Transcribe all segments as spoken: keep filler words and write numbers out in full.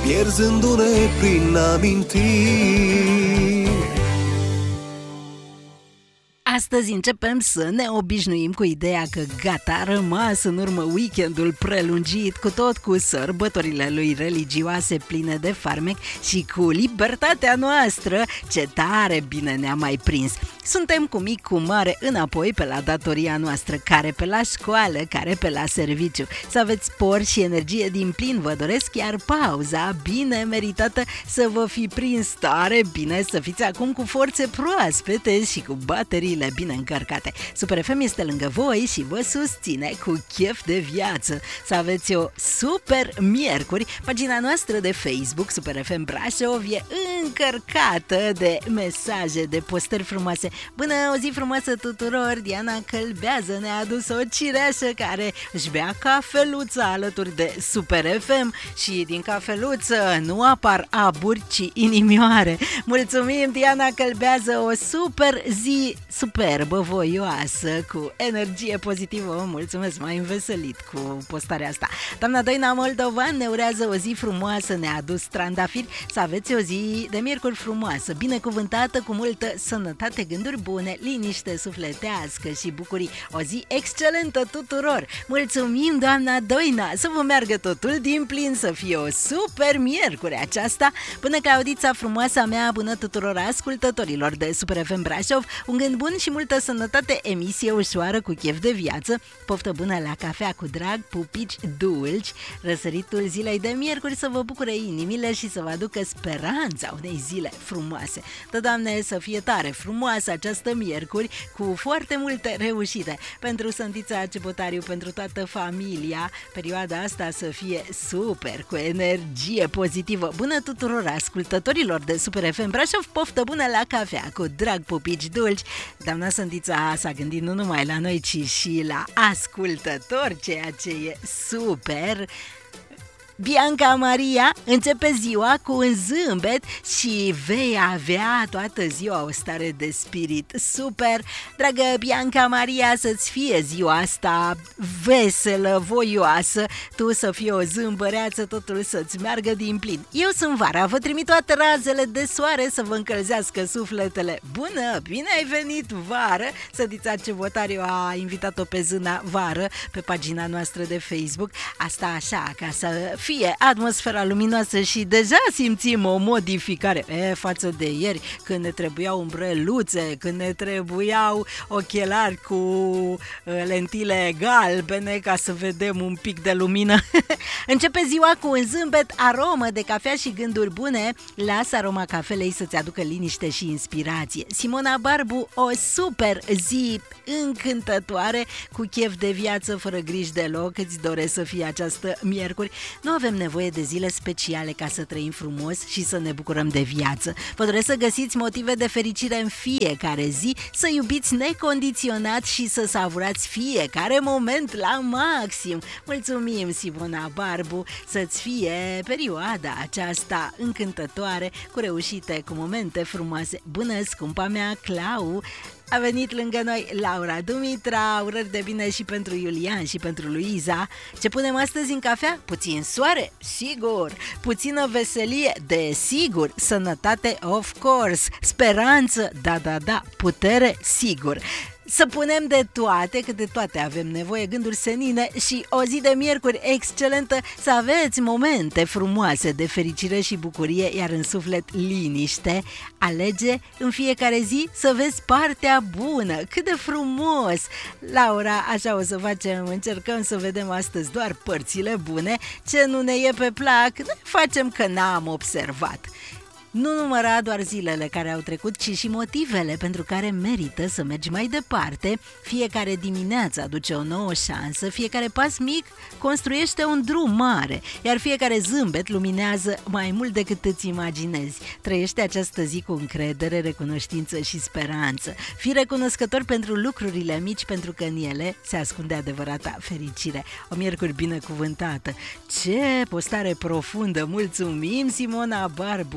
pierzându-ne prin amintiri. Astăzi începem să ne obișnuim cu ideea că gata, a rămas în urmă weekendul prelungit, cu tot cu sărbătorile lui religioase pline de farmec și cu libertatea noastră, ce tare bine ne-a mai prins. Suntem cu mic, cu mare, înapoi pe la datoria noastră, care pe la școală, care pe la serviciu. Să aveți spor și energie din plin, vă doresc, iar pauza bine meritată să vă fi prins tare bine, să fiți acum cu forțe proaspete și cu bateriile bine încărcate. Super F M este lângă voi și vă susține cu chef de viață. Să aveți o super miercuri. Pagina noastră de Facebook, Super F M Brașov, e încărcată de mesaje, de postări frumoase. Bună, o zi frumoasă tuturor! Diana Călbează ne-a adus o cireașă care își bea cafeluță alături de Super F M și din cafeluță nu apar aburi, ci inimioare. Mulțumim, Diana Călbează, o super zi superbă, voioasă, cu energie pozitivă. Vă mulțumesc, m-a înveselit cu postarea asta. Doamna Doina Moldovan ne urează o zi frumoasă, ne-a adus trandafiri. Să aveți o zi de miercuri frumoasă, binecuvântată, cu multă sănătate, gânduri bune, liniște sufletească și bucurii. O zi excelentă tuturor! Mulțumim, doamna Doina, să vă meargă totul din plin, să fie o super miercuri aceasta. Până Claudița frumoasa mea, bună tuturor ascultătorilor de Super F M Brașov, un gând bun și multă sănătate, emisie ușoară cu chef de viață, poftă bună la cafea cu drag, pupici dulci, răsăritul zilei de miercuri să vă bucure inimile și să vă aducă speranța unei zile frumoase. Dă, Doamne, să fie tare frumoasă această miercuri, cu foarte multe reușite pentru Sântița Cebotariu, pentru toată familia. Perioada asta să fie super, cu energie pozitivă. Bună tuturor ascultătorilor de Super F M Brașov, poftă bună la cafea cu drag, pupici dulci. Doamna Sântița s-a gândit nu numai la noi, ci și la ascultători, ceea ce e super. Bianca Maria începe ziua cu un zâmbet și vei avea toată ziua o stare de spirit super. Dragă Bianca Maria, să-ți fie ziua asta veselă, voioasă, tu să fii o zâmbăreață, totul să-ți meargă din plin. Eu sunt Vara, vă trimit toate razele de soare să vă încălzească sufletele. Bună, bine ai venit, Vară! Sădița Cevotariu a invitat-o pe Zâna Vară pe pagina noastră de Facebook. Asta așa, ca să fie atmosfera luminoasă și deja simțim o modificare e, față de ieri, când ne trebuiau umbreluțe, când ne trebuiau ochelari cu uh, lentile galbene ca să vedem un pic de lumină. Începe ziua cu un zâmbet, aromă de cafea și gânduri bune. Lasă aroma cafelei să-ți aducă liniște și inspirație. Simona Barbu, o super zi încântătoare, cu chef de viață, fără griji deloc. Îți doresc să fie această miercuri. Nu avem nevoie de zile speciale ca să trăim frumos și să ne bucurăm de viață. Vă doresc să găsiți motive de fericire în fiecare zi, să iubiți necondiționat și să savurați fiecare moment la maxim. Mulțumim, Simona Barbu, să-ți fie perioada aceasta încântătoare, cu reușite, cu momente frumoase. Bună, scumpa mea Clau! A venit lângă noi Laura Dumitra, urări de bine și pentru Iulian și pentru Luiza. Ce punem astăzi în cafea? Puțin soare? Sigur. Puțină veselie? Desigur. Sănătate? Of course. Speranță? Da, da, da. Putere? Sigur. Să punem de toate, că de toate avem nevoie, gânduri senine și o zi de miercuri excelentă, să aveți momente frumoase de fericire și bucurie, iar în suflet liniște. Alege în fiecare zi să vezi partea bună. Cât de frumos! Laura, așa o să facem, încercăm să vedem astăzi doar părțile bune, ce nu ne e pe plac, noi facem că n-am observat. Nu număra doar zilele care au trecut, ci și motivele pentru care merită să mergi mai departe. Fiecare dimineață aduce o nouă șansă, fiecare pas mic construiește un drum mare, iar fiecare zâmbet luminează mai mult decât îți imaginezi. Trăiește această zi cu încredere, recunoștință și speranță. Fii recunoscător pentru lucrurile mici, pentru că în ele se ascunde adevărata fericire. O miercuri binecuvântată! Ce postare profundă! Mulțumim, Simona Barbu!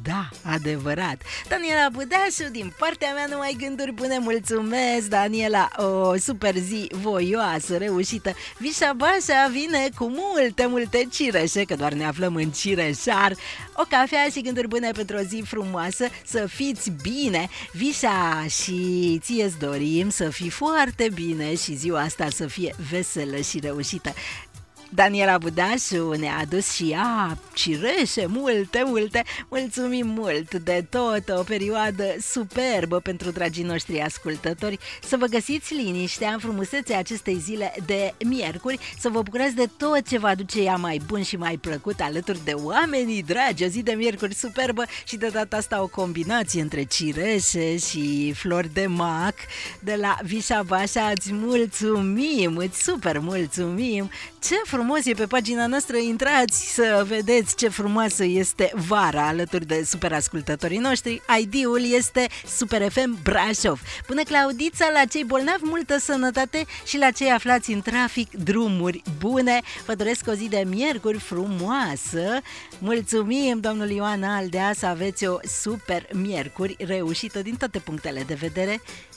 Da, adevărat. Daniela Budașu, din partea mea numai gânduri bune, mulțumesc, Daniela, o super zi voioasă, reușită. Vișa Bașa vine cu multe, multe cireșe, că doar ne aflăm în Cireșar. O cafea și gânduri bune pentru o zi frumoasă, să fiți bine, Vișa, și ție-ți dorim să fii foarte bine și ziua asta să fie veselă și reușită. Daniela Budașu ne-a adus și ea cireșe, multe, multe. Mulțumim mult de tot, o perioadă superbă pentru dragii noștri ascultători. Să vă găsiți liniștea în frumusețea acestei zile de miercuri, să vă bucurați de tot ce vă aduce ea mai bun și mai plăcut alături de oamenii dragi. O zi de miercuri superbă și de data asta o combinație între cireșe și flori de mac. De la Vișa Bașa îți mulțumim, îți super mulțumim. Ce frumos e pe pagina noastră, intrați să vedeți ce frumoasă este vara alături de super ascultătorii noștri. I D-ul este Super F M Brașov. Bună, Claudița, la cei bolnavi multă sănătate și la cei aflați în trafic drumuri bune. Vă doresc o zi de miercuri frumoasă. Mulțumim, domnul Ioan Aldea, să aveți o super miercuri reușită din toate punctele de vedere.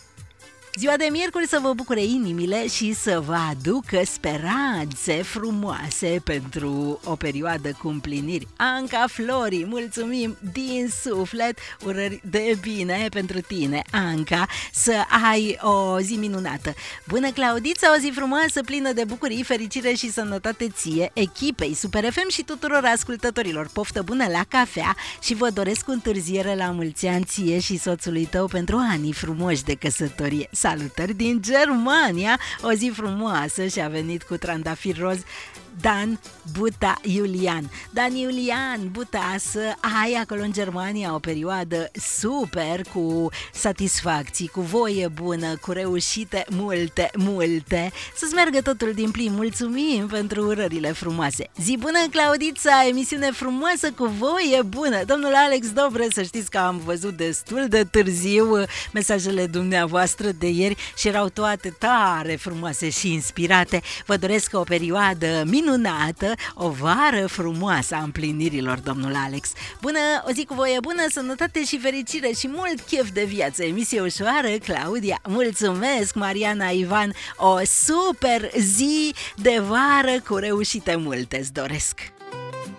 Ziua de miercuri să vă bucure inimile și să vă aducă speranțe frumoase pentru o perioadă cu împliniri. Anca Flori, mulțumim din suflet, urări de bine pentru tine, Anca, să ai o zi minunată. Bună, Claudița, o zi frumoasă, plină de bucurii, fericire și sănătate ție, echipei Super F M și tuturor ascultătorilor. Poftă bună la cafea și vă doresc cu întârziere la mulți ani ție și soțului tău pentru anii frumoși de căsătorie. Salutări din Germania, o zi frumoasă și a venit cu trandafir roz Dan Buta Iulian. Dan Iulian Buta, să ai acolo în Germania o perioadă super, cu satisfacții, cu voie bună, cu reușite multe, multe. Să-ți meargă totul din plin. Mulțumim pentru urările frumoase. Zi bună, Claudița, emisiune frumoasă cu voie bună. Domnul Alex Dobre, să știți că am văzut destul de târziu mesajele dumneavoastră de ieri și erau toate tare frumoase și inspirate. Vă doresc o perioadă minunată, o vară frumoasă a împlinirilor, domnul Alex. Bună, o zi cu voie bună, sănătate și fericire și mult chef de viață. Emisie ușoară, Claudia. Mulțumesc, Mariana Ivan. O super zi de vară cu reușite multe îți doresc.